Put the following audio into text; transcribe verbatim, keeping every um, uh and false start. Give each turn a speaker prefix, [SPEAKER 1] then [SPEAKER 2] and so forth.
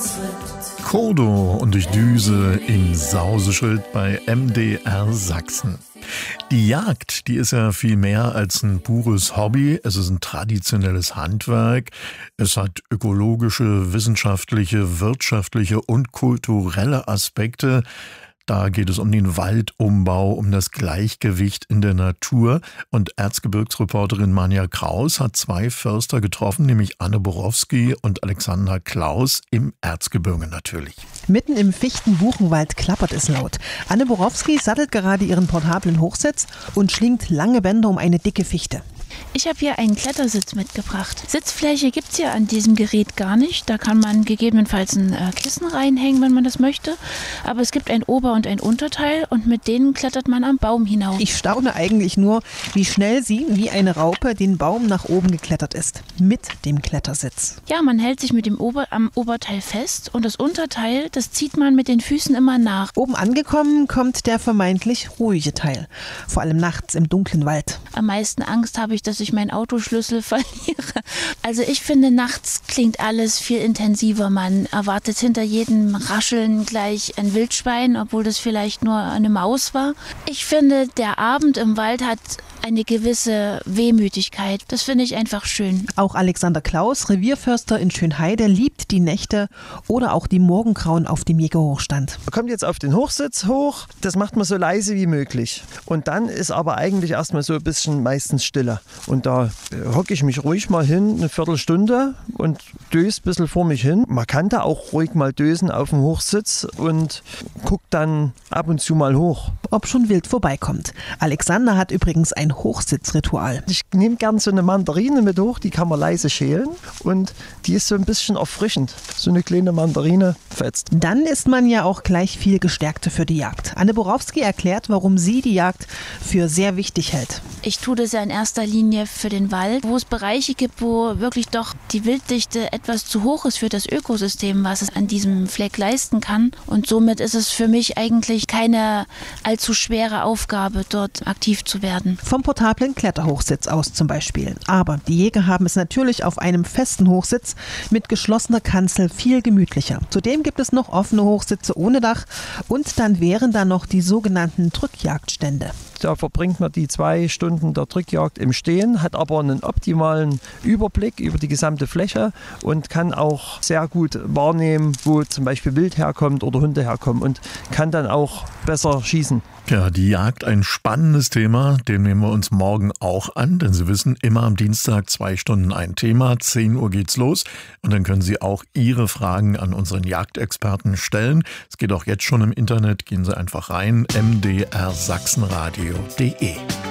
[SPEAKER 1] Kodo und ich düse in Sauseschild bei M D R Sachsen. Die Jagd, die ist ja viel mehr als ein pures Hobby. Es ist ein traditionelles Handwerk. Es hat ökologische, wissenschaftliche, wirtschaftliche und kulturelle Aspekte. Da geht es um den Waldumbau, um das Gleichgewicht in der Natur. Und Erzgebirgsreporterin Manja Kraus hat zwei Förster getroffen, nämlich Anne Borowski und Alexander Klaus im Erzgebirge natürlich.
[SPEAKER 2] Mitten im Fichten-Buchenwald klappert es laut. Anne Borowski sattelt gerade ihren portablen Hochsitz und schlingt lange Bänder um eine dicke Fichte.
[SPEAKER 3] Ich habe hier einen Klettersitz mitgebracht. Sitzfläche gibt es hier an diesem Gerät gar nicht. Da kann man gegebenenfalls ein äh, Kissen reinhängen, wenn man das möchte. Aber es gibt ein Ober- und ein Unterteil und mit denen klettert man am Baum hinauf.
[SPEAKER 2] Ich staune eigentlich nur, wie schnell sie, wie eine Raupe, den Baum nach oben geklettert ist. Mit dem Klettersitz.
[SPEAKER 3] Ja, man hält sich mit dem Ober- am Oberteil fest und das Unterteil, das zieht man mit den Füßen immer nach.
[SPEAKER 2] Oben angekommen kommt der vermeintlich ruhige Teil. Vor allem nachts im dunklen Wald.
[SPEAKER 3] Am meisten Angst habe ich, dass ich meinen Autoschlüssel verliere. Also ich finde, nachts klingt alles viel intensiver. Man erwartet hinter jedem Rascheln gleich ein Wildschwein, obwohl das vielleicht nur eine Maus war. Ich finde, der Abend im Wald hat eine gewisse Wehmütigkeit. Das finde ich einfach schön.
[SPEAKER 2] Auch Alexander Klaus, Revierförster in Schönheide, liebt die Nächte oder auch die Morgengrauen auf dem Jägerhochstand.
[SPEAKER 4] Man kommt jetzt auf den Hochsitz hoch, das macht man so leise wie möglich. Und dann ist aber eigentlich erstmal so ein bisschen meistens Stille. Und da hocke ich mich ruhig mal hin, eine Viertelstunde und döse ein bisschen vor mich hin. Man kann da auch ruhig mal dösen auf dem Hochsitz und guckt dann ab und zu mal hoch.
[SPEAKER 2] Ob schon wild vorbeikommt. Alexander hat übrigens ein Hochsitzritual.
[SPEAKER 4] Ich nehme gern so eine Mandarine mit hoch, die kann man leise schälen und die ist so ein bisschen erfrischend. So eine kleine Mandarine fetzt.
[SPEAKER 2] Dann ist man ja auch gleich viel gestärkter für die Jagd. Anne Borowski erklärt, warum sie die Jagd für sehr wichtig hält.
[SPEAKER 3] Ich tue das ja in erster Linie für den Wald, wo es Bereiche gibt, wo wirklich doch die Wilddichte etwas zu hoch ist für das Ökosystem, was es an diesem Fleck leisten kann. Und somit ist es für mich eigentlich keine allzu schwere Aufgabe, dort aktiv zu werden.
[SPEAKER 2] Vom portablen Kletterhochsitz aus zum Beispiel. Aber die Jäger haben es natürlich auf einem festen Hochsitz mit geschlossener Kanzel viel gemütlicher. Zudem gibt es noch offene Hochsitze ohne Dach und dann wären da noch die sogenannten Drückjagdstände.
[SPEAKER 4] Da verbringt man die zwei Stunden der Drückjagd im Stehen, hat aber einen optimalen Überblick über die gesamte Fläche und kann auch sehr gut wahrnehmen, wo zum Beispiel Wild herkommt oder Hunde herkommen und kann dann auch besser schießen.
[SPEAKER 1] Ja, die Jagd, ein spannendes Thema, den nehmen wir uns morgen auch an, denn Sie wissen, immer am Dienstag zwei Stunden ein Thema, zehn Uhr geht's los und dann können Sie auch Ihre Fragen an unseren Jagdexperten stellen. Es geht auch jetzt schon im Internet, gehen Sie einfach rein, m d r sachsenradio punkt d e.